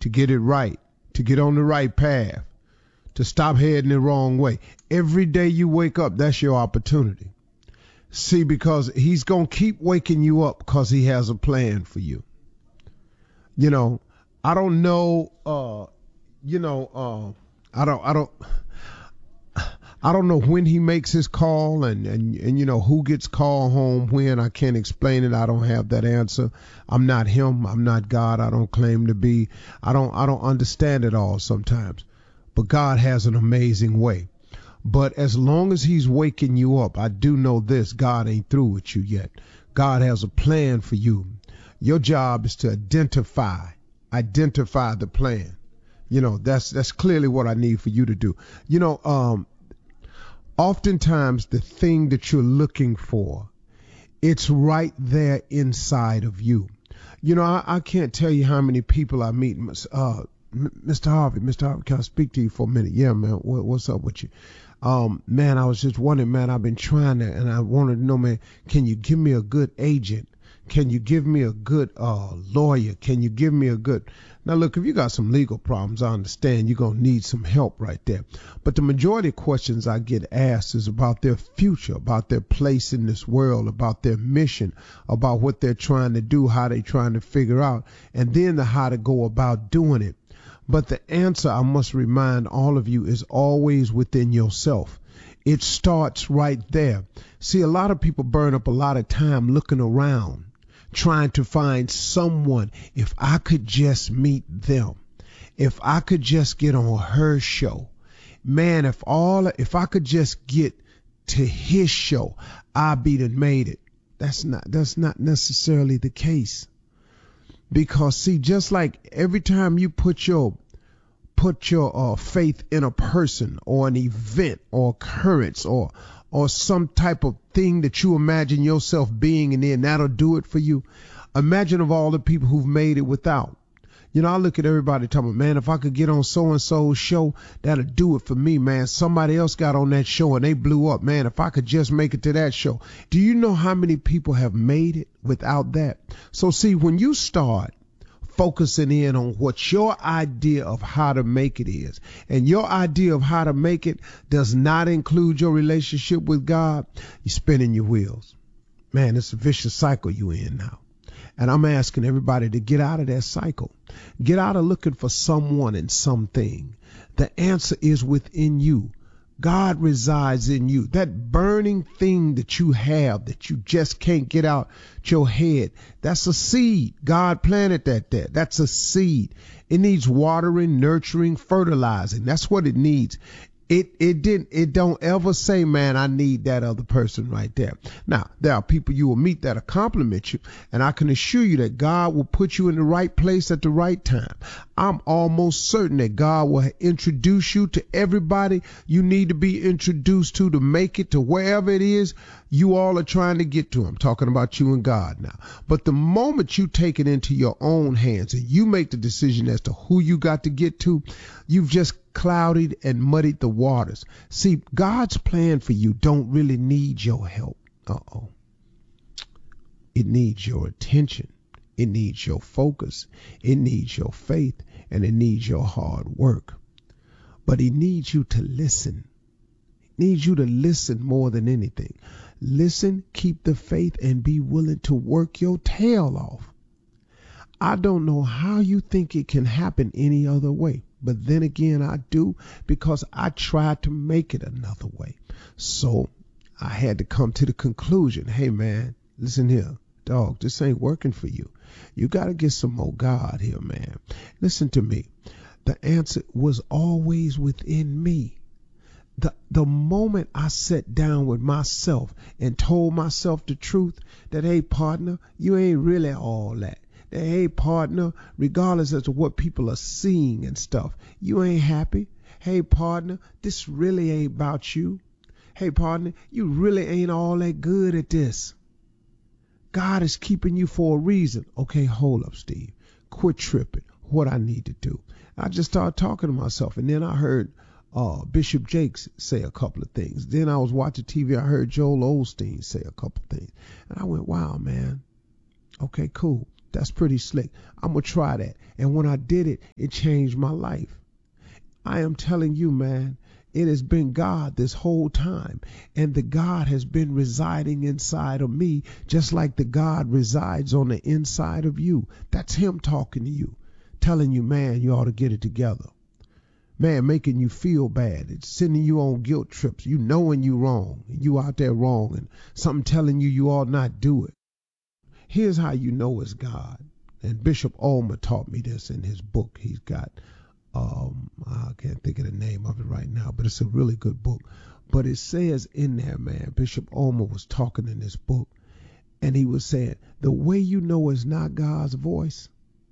to get it right, to get on the right path, to stop heading the wrong way. Every day you wake up, that's your opportunity. See, because he's going to keep waking you up because he has a plan for you. You know, I don't know, I don't know when he makes his call and you know who gets called home when. I can't explain it. I don't have that answer. I'm not him. I'm not God. I don't claim to be. I don't understand it all sometimes. But God has an amazing way. But as long as he's waking you up, I do know this: God ain't through with you yet. God has a plan for you. Your job is to identify the plan. You know, that's clearly what I need for you to do. You know, oftentimes the thing that you're looking for, it's right there inside of you. You know, I can't tell you how many people I meet. Mr. Harvey, can I speak to you for a minute? Yeah, man. What's up with you? Man, I was just wondering, man, I've been trying to, and I wanted to know, man, can you give me a good agent? Can you give me a good lawyer? Can you give me a good... Now, look, if you got some legal problems, I understand you're going to need some help right there. But the majority of questions I get asked is about their future, about their place in this world, about their mission, about what they're trying to do, how they're trying to figure out, and then the how to go about doing it. But the answer, I must remind all of you, is always within yourself. It starts right there. See, a lot of people burn up a lot of time looking around, trying to find someone. If I could just meet them, if I could just get on her show, man, if I could just get to his show, I'd be done made it. That's not necessarily the case. Because see, just like every time you put your faith in a person or an event or occurrence or some type of thing that you imagine yourself being, and then that'll do it for you. Imagine of all the people who've made it without. You know, I look at everybody talking, man, if I could get on so-and-so's show, that'll do it for me, man. Somebody else got on that show and they blew up. Man, if I could just make it to that show. Do you know how many people have made it without that? So see, when you start focusing in on what your idea of how to make it is, and your idea of how to make it does not include your relationship with God, you're spinning your wheels. Man, it's a vicious cycle you're in now. And I'm asking everybody to get out of that cycle. Get out of looking for someone and something. The answer is within you. God resides in you. That burning thing that you have that you just can't get out your head, that's a seed. God planted that there. That's a seed. It needs watering, nurturing, fertilizing. That's what it needs. It don't ever say, man, I need that other person right there. Now, there are people you will meet that'll compliment you, and I can assure you that God will put you in the right place at the right time. I'm almost certain that God will introduce you to everybody you need to be introduced to make it to wherever it is you all are trying to get to. I'm talking about you and God now. But the moment you take it into your own hands and you make the decision as to who you got to get to, you've just clouded and muddied the waters. See, God's plan for you don't really need your help. It needs your attention. It needs your focus. It needs your faith, and it needs your hard work. But he needs you to listen. He needs you to listen more than anything. Listen, keep the faith, and be willing to work your tail off. I don't know how you think it can happen any other way. But then again, I do, because I tried to make it another way. So I had to come to the conclusion, hey, man, listen here, dog, this ain't working for you. You got to get some more God here, man. Listen to me. The answer was always within me. The moment I sat down with myself and told myself the truth that, hey, partner, you ain't really all that. Hey, partner, regardless as to what people are seeing and stuff, you ain't happy. Hey, partner, this really ain't about you. Hey, partner, you really ain't all that good at this. God is keeping you for a reason. Okay, hold up, Steve. Quit tripping. What I need to do. I just started talking to myself, and then I heard Bishop Jakes say a couple of things. Then I was watching TV. I heard Joel Osteen say a couple of things. And I went, wow, man. Okay, cool. That's pretty slick. I'm going to try that. And when I did it, it changed my life. I am telling you, man, it has been God this whole time. And the God has been residing inside of me, just like the God resides on the inside of you. That's him talking to you, telling you, man, you ought to get it together. Man, making you feel bad. It's sending you on guilt trips. You knowing you wrong. You out there wrong. And something telling you ought not do it. Here's how you know it's God. And Bishop Ulmer taught me this in his book. He's got, I can't think of the name of it right now, but it's a really good book. But it says in there, man, Bishop Ulmer was talking in this book, and he was saying, the way you know it's not God's voice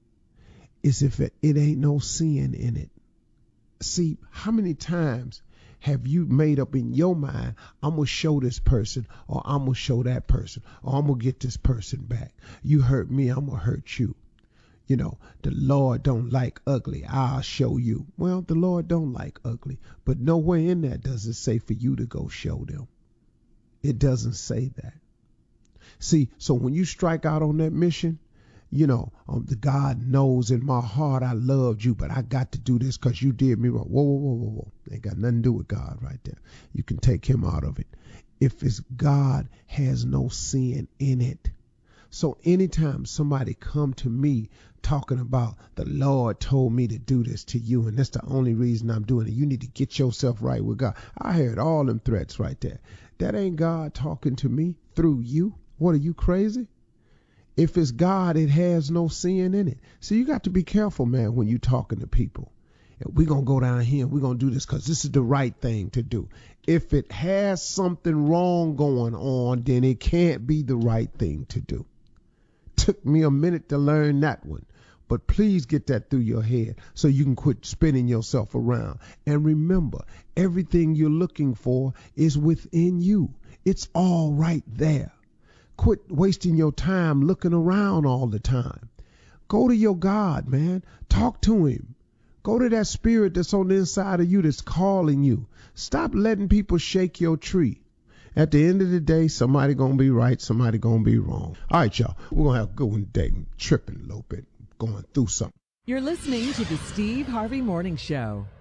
is if it ain't no sin in it. See, how many times have you made up in your mind, I'm going to show this person, or I'm going to show that person, or I'm going to get this person back. You hurt me, I'm going to hurt you. You know, the Lord don't like ugly. I'll show you. Well, the Lord don't like ugly, but nowhere in that does it say for you to go show them. It doesn't say that. See, so when you strike out on that mission, you know, the God knows in my heart I loved you, but I got to do this because you did me wrong. Whoa, whoa, whoa, whoa, whoa. Ain't got nothing to do with God right there. You can take him out of it. If it's God, has no sin in it. So anytime somebody come to me talking about the Lord told me to do this to you, and that's the only reason I'm doing it, you need to get yourself right with God. I heard all them threats right there. That ain't God talking to me through you. What, are you crazy? If it's God, it has no sin in it. So you got to be careful, man, when you talking to people. We're going to go down here and we're going to do this because this is the right thing to do. If it has something wrong going on, then it can't be the right thing to do. Took me a minute to learn that one. But please get that through your head so you can quit spinning yourself around. And remember, everything you're looking for is within you. It's all right there. Quit wasting your time looking around all the time. Go to your God, man. Talk to him. Go to that spirit that's on the inside of you that's calling you. Stop letting people shake your tree. At the end of the day, somebody going to be right, somebody going to be wrong. All right, y'all. We're going to have a good one today. I'm tripping a little bit, going through something. You're listening to the Steve Harvey Morning Show.